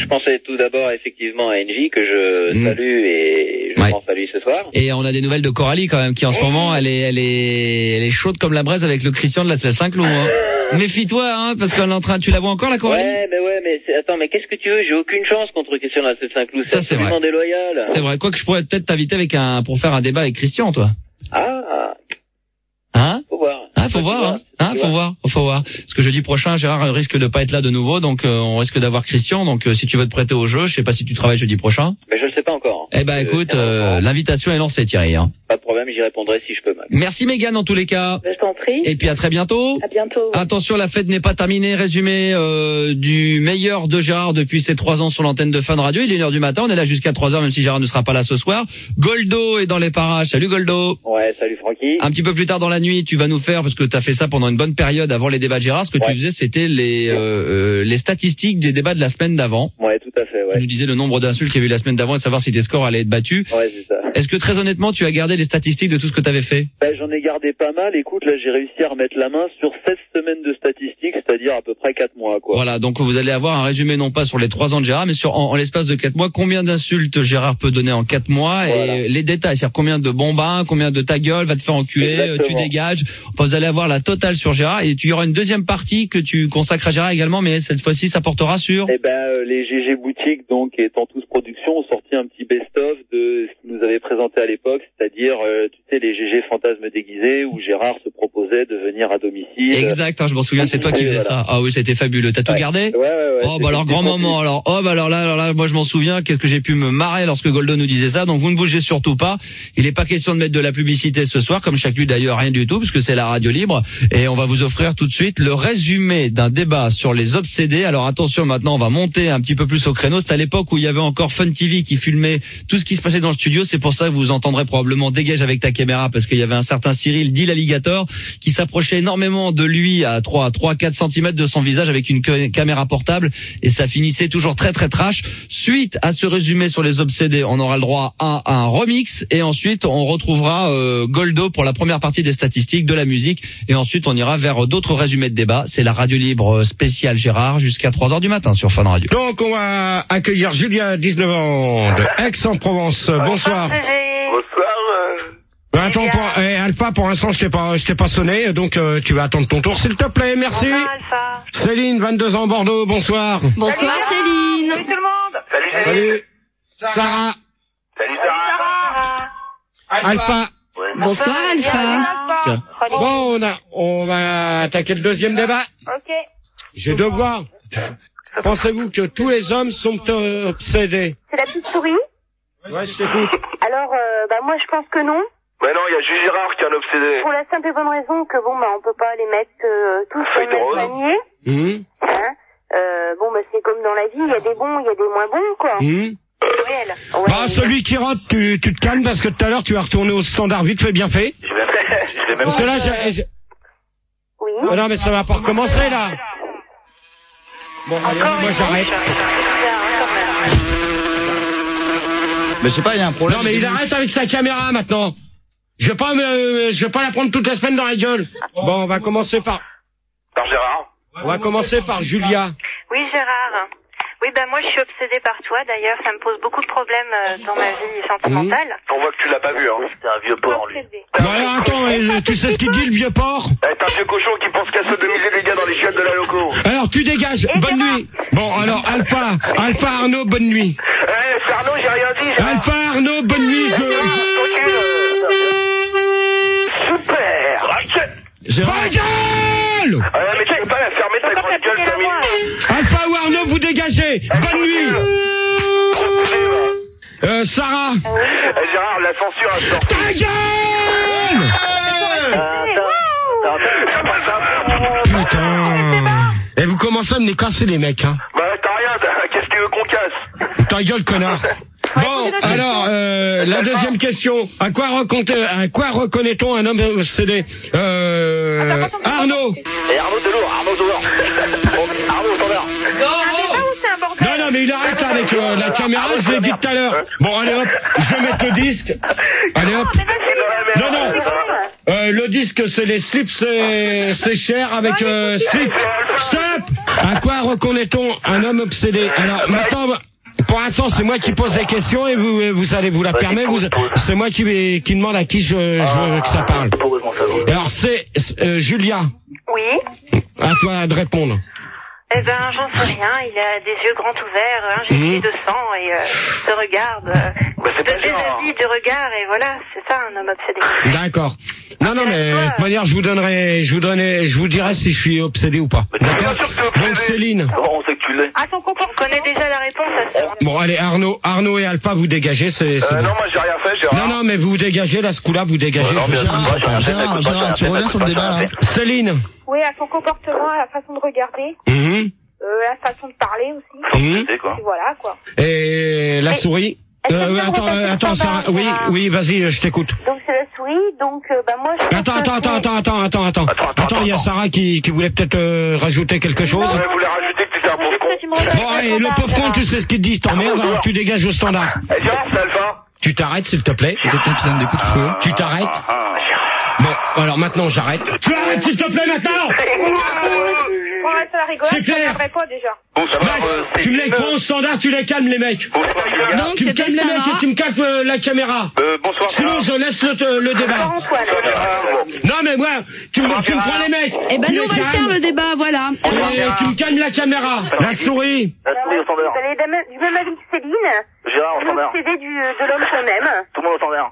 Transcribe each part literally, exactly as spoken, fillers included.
je pensais tout d'abord effectivement à Envy que je mmh. salue et je ouais. m'en salue ce soir. Et on a des nouvelles de Coralie quand même qui en ce moment elle est elle est elle est chaude comme la braise avec le Christian de la Saint-Cloud. Hein. Méfie-toi hein parce qu'on est en train tu la vois encore la Coralie? Ouais mais ouais mais c'est... attends mais qu'est-ce que tu veux, j'ai aucune chance contre Christian de la Saint-Cloud, c'est, c'est absolument déloyal. C'est vrai, quoi que je pourrais peut-être t'inviter avec un pour faire un débat avec Christian toi. Ah. Hein? Faut voir. Ah, faut voir, hein. Hein, faut voir, faut voir. Parce que jeudi prochain, Gérard risque de pas être là de nouveau, donc euh, on risque d'avoir Christian. Donc euh, si tu veux te prêter au jeu, je sais pas si tu travailles jeudi prochain. Mais je le sais pas encore. Eh ben écoute, euh, l'invitation est lancée, Thierry. Hein. Pas de problème, j'y répondrai si je peux. Max. Merci Mégane en tous les cas. Je t'en prie. Et puis à très bientôt. À bientôt. Attention, la fête n'est pas terminée. Résumé euh, du meilleur de Gérard depuis ses trois ans sur l'antenne de Fun Radio. Il est une heure du matin, on est là jusqu'à trois heures, même si Gérard ne sera pas là ce soir. Goldo est dans les parages. Salut Goldo. Ouais, salut Francky. Un petit peu plus tard dans la nuit, tu vas nous faire, parce que tu as fait ça pendant une bonne période avant les débats de Gérard, ce que ouais. tu faisais, c'était les euh, euh, les statistiques des débats de la semaine d'avant. Ouais, tout à fait, ouais. Tu nous disais le nombre d'insultes qu'il y a eu la semaine d'avant et savoir si tes scores allaient être battus. Ouais, c'est ça. Est-ce que très honnêtement, tu as gardé les statistiques de tout ce que tu avais fait? Ben, j'en ai gardé pas mal. Écoute, là, j'ai réussi à remettre la main sur seize semaines de statistiques, c'est-à-dire à peu près quatre mois, quoi. Voilà, donc vous allez avoir un résumé non pas sur les trois ans de Gérard, mais sur en, en l'espace de quatre mois, combien d'insultes Gérard peut donner en quatre mois voilà. Et les détails, c'est-à-dire combien de bombins, combien de ta gueule, va te faire enculer, exactement. Tu dégages. Enfin, vous allez avoir la totale sur Gérard et tu y aura une deuxième partie que tu consacres à Gérard également, mais cette fois-ci, ça portera sur. Eh ben, euh, les G G boutiques, donc, étant tous production, ont sorti un petit best-of de ce qu'ils nous avaient présenté à l'époque, c'est-à-dire, euh, tu sais, les G G fantasmes déguisés où Gérard se proposait de venir à domicile. Exact, hein, je m'en souviens, c'est toi qui faisais voilà. ça. Ah oui, c'était fabuleux. T'as tout ouais. gardé? Ouais, ouais, ouais. Oh, bah alors, grand moment, alors. Oh, bah alors là, alors là, moi je m'en souviens, qu'est-ce que j'ai pu me marrer lorsque Goldo nous disait ça. Donc vous ne bougez surtout pas. Il n'est pas question de mettre de la publicité ce soir, comme chaque nuit d'ailleurs, rien du tout, puisque c'est la radio libre. Et on va vous offrir tout de suite le résumé d'un débat sur les obsédés. Alors attention, maintenant on va monter un petit peu plus au créneau. C'est à l'époque où il y avait encore Fun T V qui filmait tout ce qui se passait dans le studio. C'est pour ça que vous entendrez probablement dégage avec ta caméra, parce qu'il y avait un certain Cyril dit l'alligator qui s'approchait énormément de lui à trois, trois, quatre centimètres de son visage avec une caméra portable, et ça finissait toujours très très trash. Suite à ce résumé sur les obsédés, on aura le droit à un remix, et ensuite on retrouvera euh, Goldo pour la première partie des statistiques, de la musique, et ensuite on ira vers d'autres résumés de débat. C'est la radio libre spéciale Gérard jusqu'à trois heures du matin sur Fun Radio. Donc on va accueillir Julia, dix-neuf ans, de Aix-en-Provence. Bonsoir. Bonsoir. Bah, attends, pour, eh, Alpha, pour l'instant, je t'ai pas, je t'ai pas sonné, donc euh, tu vas attendre ton tour, s'il te plaît. Merci. Bonsoir, Alpha. Céline, vingt-deux ans, Bordeaux. Bonsoir. Bonsoir, Salut, Céline. Salut tout le monde. Salut, Céline. Salut. Sarah. Salut, Sarah. Alpha. Ouais. Bonsoir, Alpha. Bon, on a, on va attaquer le deuxième débat. Ok. Je vais devoir. Pensez-vous que tous les hommes sont euh, obsédés? C'est la petite souris? Ouais, je t'écoute. Alors, euh, bah moi je pense que non. Mais non, il y a juste Gérard qui est un obsédé. Pour la simple et bonne raison que bon bah on peut pas les mettre euh, tous sur le même panier. Mmh. Hein euh, bon bah c'est comme dans la vie, il y a des bons, il y a des moins bons quoi. Mmh. C'est réel. Ouais, Bah, celui qui rote, tu, tu te calmes parce que tout à l'heure tu vas retourner au standard vite fait, bien fait. Je vais même, je vais même. Parce que là, j'ai, j'ai... Oui. Oh non, mais ça va pas recommencer là. Bon, allez, moi j'arrête. Mais je sais pas, il y a un problème. Non, mais il arrête avec sa caméra maintenant. Je vais pas me, je vais pas la prendre toute la semaine dans la gueule. Bon, on va commencer par. Par Gérard. On va commencer par Julia. Oui, Gérard. Oui, ben moi je suis obsédée par toi. D'ailleurs, ça me pose beaucoup de problèmes euh, dans ma vie sentimentale. On voit que tu l'as pas vu, hein. C'est un vieux porc, lui. Bon, alors attends, euh, tu sais ce qu'il dit le vieux porc? Eh, t'es un vieux cochon qui pense qu'à sodomiser les gars dans les chiottes de la loco. Alors tu dégages, bonne nuit. Bon, alors Alpha, Alpha Arnaud, bonne nuit. Eh, c'est Arnaud, j'ai rien dit. Gérard. Alpha Arnaud, bonne nuit. Je... Super. Gérard. Ta gueule! Ah, mais tu peux pas la fermer ta grande gueule, Tommy. Alpha ou Arnaud, vous dégagez. Bonne nuit. Euh, Sarah. Eh, Gérard, la censure a sorti. Ta gueule! Putain. Et vous commencez à me les casser, les mecs, hein. Bah, t'as rien, t'as- qu'est-ce que tu veux qu'on casse? Ta gueule, connard. Bon, alors, euh, la deuxième question. À quoi, reconnaît- à quoi reconnaît-on un homme obsédé? Euh, Arnaud. Et Arnaud Delors, Arnaud Delors. Arnaud, standard. Non, non, mais il arrête là avec euh, la caméra, je l'ai dit tout à l'heure. Bon, allez hop, je vais mettre le disque. Allez hop. Non, non. Euh, le disque, c'est les slips, c'est, c'est cher avec euh, slip. Stop! À quoi reconnaît-on un homme obsédé? Alors, maintenant, pour l'instant, c'est moi qui pose les questions et vous, vous allez vous la permettre. Vous, c'est moi qui, qui demande à qui je, je veux que ça parle. Alors, c'est euh, Julia. Oui. À toi de répondre. Eh ben, j'en sais rien. Il a des yeux grands ouverts, un gilet de sang et euh, se regarde. Euh, Bah, c'est pas des genre. avis de regard et voilà, c'est ça un homme obsédé. D'accord. Non, non, mais de toute manière, je vous donnerai, je vous donnerai, je vous dirai si je suis obsédé ou pas. D'accord. Donc Céline. On sait que tu l'es. À son comportement. On connaît déjà la réponse à ça. Bon, allez, Arnaud, Arnaud et Alpha, vous dégagez. C'est. c'est Euh, bon. non, moi j'ai rien fait, j'ai rien. Non, non, mais vous dégagez, là, ce coup-là, vous dégagez. Non, mais Je- moi, j'ai rien fait, Gérard, t'écoutes pas, Gérard, tu j'ai rien reviens fait, sur le t'écoutes pas, débat, j'ai rien là. fait. Céline. Oui, à son comportement, à la façon de regarder, Mhm. euh, la façon de parler aussi. Mhm. C'est quoi? Et voilà, quoi. Et la Et- souris. Est-ce que Euh, vous attends, pouvez euh, attends, répéter Sarah. standard, Oui, Gérard oui, vas-y, je t'écoute. Donc c'est la souris, donc euh, bah moi je... pense Attends, que attends, attends, c'est- attends, attends, attends, attends. Attends, attends, Attends, il y a attends. Sarah qui, qui voulait peut-être euh, rajouter quelque chose. Ouais, vous voulez rajouter que tu fais un pauvre Juste con. que tu me répètes Bon, allez, le le standard, pauvre con, Gérard. tu sais ce qu'il te dit, t'emmerdes, Ah, alors tu dégages au standard. Eh, Gérard, c'est Alpha. Tu t'arrêtes, s'il te plaît. Quelqu'un qui donne des coups de feu. Tu t'arrêtes. Ah, ah. Bon, alors maintenant, j'arrête. Tu arrêtes, s'il te plaît, maintenant. On reste à la rigolade, C'est clair. je regarderai pas déjà. Bon, ça va, Max, euh, c'est tu me les Gilles. prends au standard, tu les calmes, les mecs. Bonsoir, Gilles. Donc, Tu me c'était calmes les mecs et Sarah. tu me calmes euh, la caméra. Euh, bonsoir, Sinon, Gérard. je laisse le, le débat. Bonsoir, Antoine. Bonsoir, Gérard. Non, mais moi, tu me, tu me prends les mecs. Eh ben, tu nous, les on va le calmes, faire, le débat, voilà. Et tu me calmes la caméra. La souris. La souris au standard. Vous allez du même- du même avis que Céline, Gérard au vous standard. obsédez du, de l'homme qu'on aime. Tout le monde au standard.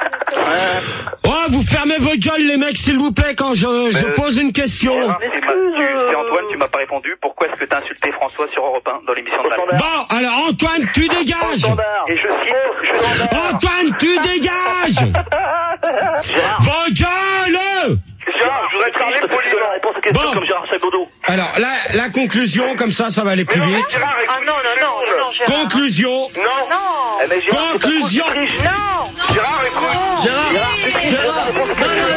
Oh, vous fermez vos gueules, les mecs, s'il vous plaît, quand je, je Mais, pose une question. Gérard, c'est ma- tu- c'est Antoine, tu m'as pas répondu. Pourquoi est-ce que t'as insulté François sur Europe un dans l'émission de la Bon, alors, Antoine, tu dégages. Et je cite, je Antoine, tu dégages. Gérard, Vos gueules. Gérard, je voudrais te parler poliment. Réponse aux questions Bon. comme Gérard Chabodo. Alors, la, la conclusion, comme ça, ça va aller plus Mais non, vite. Gérard, Ah écoute, non, non, non, seconde. non, Gérard. Conclusion. Non. Non. Eh ben, Gérard, c'est pas Conclusion. trop, tu triches. Non. Gérard, écoute. Gérard, tu triches. Réponse aux questions.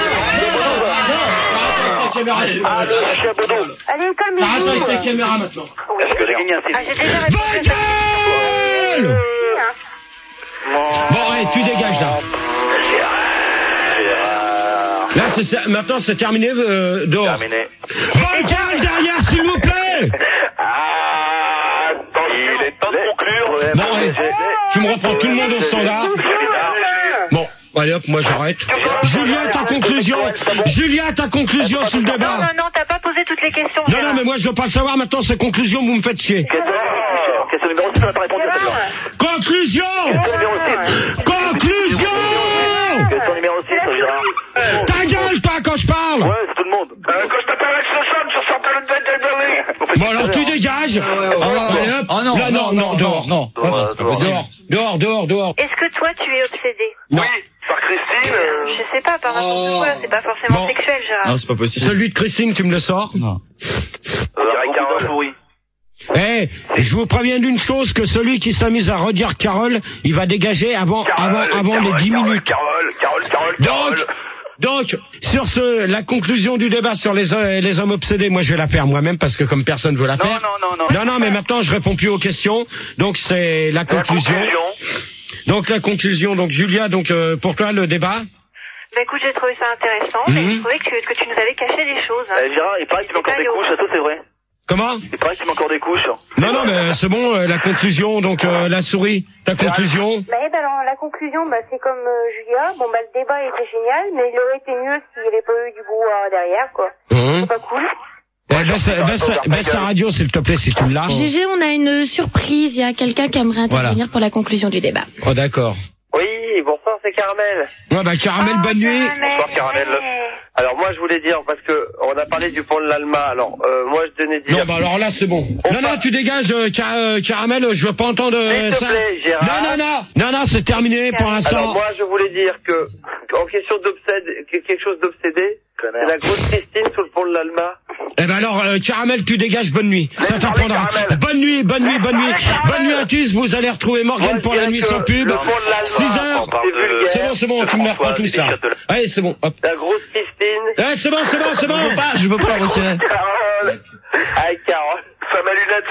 Ah, le Chabodo. Allez, Arrête calmez-vous. avec ta caméra maintenant. Est-ce que j'ai gagné un Ah, C D? j'ai déjà répondu Vos à ça. gueules. Bon, allez, tu dégages là. Gérard. Là, c'est ça. Maintenant, c'est terminé euh, dehors. Terminé. Vos gueules derrière, s'il vous plaît. Ah, il est temps de conclure. Bon, allez, tu me reprends tout le monde au standard. Bon, allez hop, moi j'arrête. Julien, ta conclusion. Julien, ta conclusion sur le Non, débat. non, non, t'as pas posé toutes les questions, Non, Gérard. non, mais moi je veux pas le savoir. Maintenant, ces conclusions, vous me faites chier. Question numéro six, on n'a pas répondu à celle-là. Conclusion. Question numéro six. Conclusion. Question numéro six, Gérard. Ta gueule, toi, quand je parle. Ouais, c'est tout le monde. Euh, quand je t'appelle avec ce son, je sors pas le tête de Berlin. Bon, alors tu dégages. Allez, hop. Oh non, Là, non, non, dehors. non. Dehors, c'est pas possible. Dehors, dehors, dehors, dehors. Est-ce que toi, tu es obsédé? Oui, par Christine. euh, Je sais pas, par n'importe Oh. quoi, c'est pas forcément Bon. sexuel, Gérard. Non, c'est pas possible. Celui de Christine, tu me le sors. Non. Avec Carole pourri. Eh, je vous préviens d'une chose, que celui qui s'amuse à redire Carole, il va dégager avant, avant, avant les dix minutes. Carole, Carole, Carole, Donc, Carole. donc, sur ce, la conclusion du débat sur les, euh, les hommes obsédés, moi je vais la faire moi-même parce que comme personne veut la Non, faire. non, non, non. Non, non, mais maintenant je réponds plus aux questions. Donc c'est la La conclusion. conclusion. Donc la conclusion. Donc Julia, donc euh, pour toi le débat. Bah écoute, j'ai trouvé ça intéressant, Mhm. mais j'ai trouvé que, que tu nous avais caché des choses. Eh, Gérard, il paraît que tu mets encore des couches, ça c'est vrai. Comment? Il paraît que tu mets encore des couches. Non, non, mais c'est bon. euh, la conclusion. Donc euh, la souris. Ta conclusion. Bah, eh ben, alors, la conclusion, bah, c'est comme euh, Julia. Bon, bah, le débat était génial, mais il aurait été mieux s'il n'y avait pas eu du brouhaha derrière, quoi. Hum. C'est pas cool. Eh, baisse, baisse, baisse la radio, s'il te plaît, si tu l'as. Gégé, on a une surprise. Il y a quelqu'un qui aimerait intervenir pour la conclusion du débat. Oh, d'accord. Oui, bonsoir, c'est Caramel. Ouais, bah Caramel, bonne nuit. Bonsoir, Caramel. Alors moi, je voulais dire, parce que on a parlé du pont de l'Alma, alors euh, moi, je tenais dire... Non, bah alors là, c'est bon. Non, non, tu dégages, euh, Car- euh, Caramel, je veux pas entendre euh, S'il te ça. plaît, Gérard. Non, non, non. Non, non, c'est terminé pour Alors l'instant. moi, je voulais dire que, en question d'obsédé, quelque chose d'obsédé, c'est la grosse Christine sur le pont de l'Alma. Eh ben alors, euh, Caramel, tu dégages, bonne nuit. Ça parler, t'apprendra. Caramel. Bonne nuit, bonne nuit, bonne nuit. Bonne nuit à tous, vous allez retrouver Morgane Moi, je pour la dirais nuit que sans pub. le pont de l'Alma, six heures. on parle de- vulgaire. C'est bon, c'est bon, tu me les reprends tous là. Allez, c'est bon, hop. La grosse Christine. Eh, c'est bon, c'est bon, c'est bon. Je veux pas la retirer. Carole. Avec Carole. Femme à lunettes,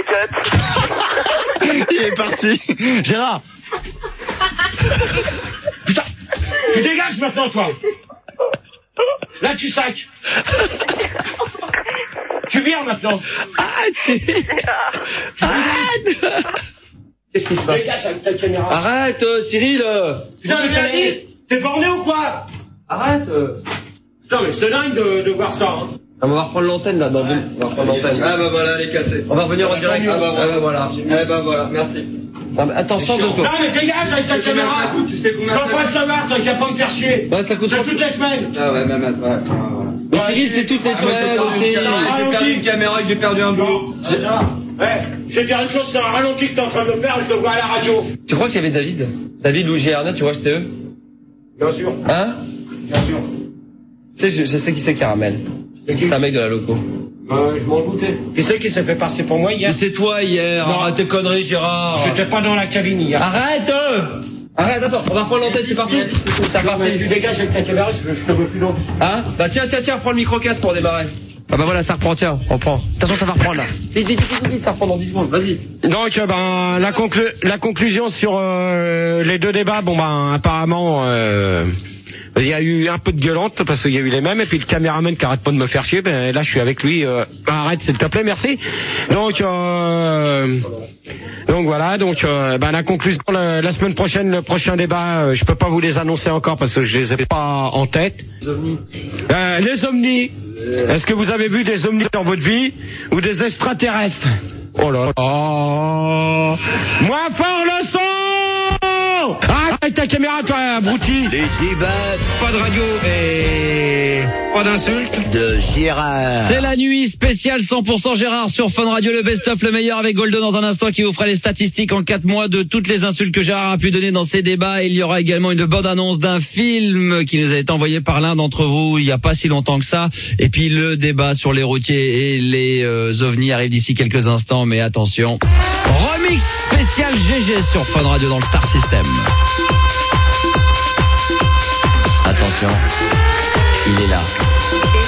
femme à caquette. Il est parti. Gérard. Putain, tu dégages maintenant, toi. Là, tu sacs. Tu viens maintenant. Arrête, Cyril. Arrête. Qu'est-ce qui se passe? Dégage avec ta caméra. Arrête, euh, Cyril. euh. Putain, mais t'es, t'es borné ou quoi? Arrête. euh. Putain, mais c'est dingue de, de voir ça, hein. Ah, on va reprendre l'antenne là, dans deux minutes. On va reprendre l'antenne. Ah bah voilà, elle est cassée. On va revenir en direct. Ah bah voilà. Ah bah voilà. Eh bah voilà, merci. Non, mais attends, sors deux secondes. Non, mais dégage avec ta caméra. Tu sais combien Sans pas le savoir, t'as qu'à pas me faire chier. Ouais, ça coûte C'est toutes les semaines. Ah ouais, même, ouais, ouais. Mais Cyril, c'est toutes les semaines aussi. J'ai perdu une caméra et j'ai perdu un boulot. Ouais, je vais dire une chose, c'est un ralenti que t'es en train de me faire, je le vois à la radio. Tu crois qu'il y avait David? David, Louis et Arnaud, tu vois, c'était eux? Bien sûr. Hein? Bien sûr. Tu sais, je, je sais qui c'est Caramel. C'est un mec de la loco. Euh, je m'en doutais. Qui c'est qui s'est fait passer pour moi hier? C'est toi hier. Non. Arrête tes conneries, Gérard. J'étais pas dans la cabine hier. Arrête! euh Arrête, attends, on va reprendre l'antenne, c'est parti. C'est reparti. Tu dégages avec ta caméra, je, je te veux plus long. Hein? Bah tiens, tiens, tiens, prends le micro-casque pour démarrer. Ah bah voilà, ça reprend, tiens, on reprend. Attention, ça va reprendre là. Vite, vite, vite, vite, ça reprend dans dix secondes, vas-y. Donc, euh, ben, la, conclu- la conclusion sur euh, les deux débats, bon ben, apparemment, euh, il y a eu un peu de gueulante parce qu'il y a eu les mêmes, et puis le caméraman qui arrête pas de me faire chier, ben là je suis avec lui. Euh, arrête, s'il te plaît, merci. Donc, euh, donc voilà, donc euh, ben la conclusion la, la semaine prochaine, le prochain débat, euh, je peux pas vous les annoncer encore parce que je les ai pas en tête. Les ovnis. Euh, les ovnis. Est-ce que vous avez vu des ovnis dans votre vie ou des extraterrestres? Oh là là. Oh. Moins fort le son. Arrête ta caméra, toi, abruti. Les débats. Pas de radio et pas d'insultes. De Gérard. C'est la nuit spéciale cent pour cent Gérard sur Fun Radio, le best-of, le meilleur avec Goldo dans un instant qui vous fera les statistiques en quatre mois de toutes les insultes que Gérard a pu donner dans ses débats. Il y aura également une bande-annonce d'un film qui nous a été envoyé par l'un d'entre vous il n'y a pas si longtemps que ça. Et puis le débat sur les routiers et les euh, ovnis arrive d'ici quelques instants, mais attention. Remix spécial G G sur Fun Radio dans le Star System. Attention, il est là.